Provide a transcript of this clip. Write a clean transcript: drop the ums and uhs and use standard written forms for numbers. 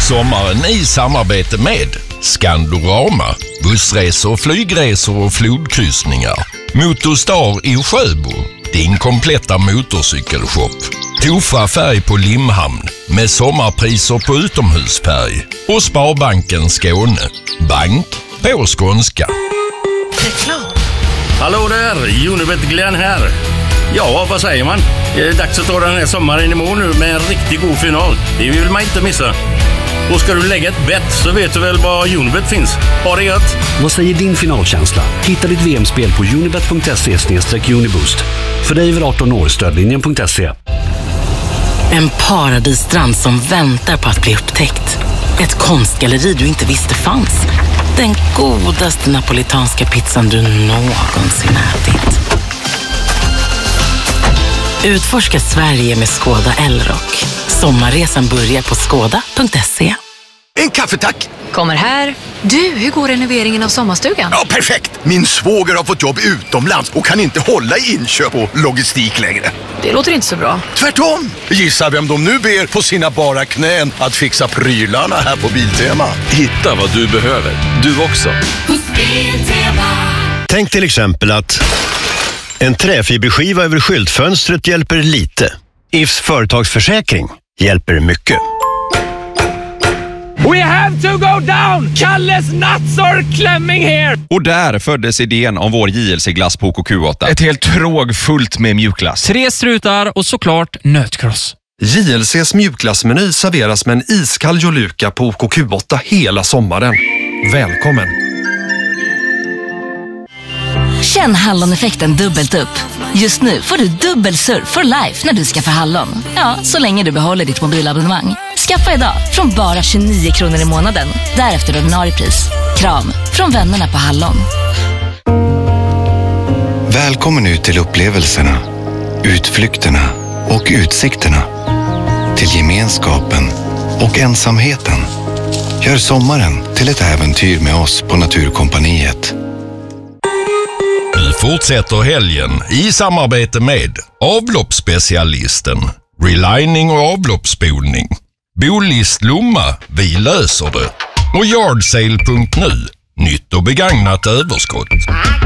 Sommaren i samarbete med Skandorama, bussresor, flygresor och flodkryssningar. Motorstar i Sjöbo, din kompletta motorcykelshop. Tofa färg på Limhamn med sommarpriser på utomhusfärg. Och Sparbanken Skåne, bank på skånska. Reklam. Hallå där, Unibet Glenn här. Ja, vad säger man? Det är dags att ta den här sommaren i mål nu med en riktigt god final. Det vill man inte missa. Och ska du lägga ett bett så vet du väl var Unibet finns. Ha det gött! Vad säger din finalkänsla? Hitta ditt VM-spel på unibet.se/uniboost. För dig över 18 år, stödlinjen.se. En paradisstrand som väntar på att bli upptäckt. Ett konstgalleri du inte visste fanns. Den godaste napolitanska pizzan du någonsin ätit. Utforska Sverige med Skoda Elrock. Sommarresan börjar på skoda.se. En kaffe, tack! Kommer här. Du, hur går renoveringen av sommarstugan? Ja, perfekt! Min svåger har fått jobb utomlands och kan inte hålla i inköp och logistik längre. Det låter inte så bra. Tvärtom! Gissa vem de nu ber på sina bara knän att fixa prylarna här på Biltema. Hitta vad du behöver, du också. Tänk till exempel att en träfiberskiva över skyltfönstret hjälper lite. IFs företagsförsäkring hjälper mycket. We have to go down! Kalles nuts are clamming here! Och där föddes idén om vår JLC-glass på OKQ8. Ett helt tråg fullt med mjukglass. 3 strutar och såklart nötkross. JLCs mjukglassmeny serveras med en iskall Joluka på OKQ8 hela sommaren. Välkommen! Känn halloneffekten dubbelt upp. Just nu får du dubbel surf for life när du skaffar hallon. Ja, så länge du behåller ditt mobilabonnemang. Skaffa idag från bara 29 kronor i månaden. Därefter ordinarie pris. Kram från vännerna på Hallon. Välkommen ut till upplevelserna, utflykterna och utsikterna. Till gemenskapen och ensamheten. Gör sommaren till ett äventyr med oss på Naturkompaniet. Nu fortsätter helgen i samarbete med avloppsspecialisten, relining och avloppsspolning. Bolist Lomma, vi löser det. Och yardsale.nu, nytt och begagnat överskott.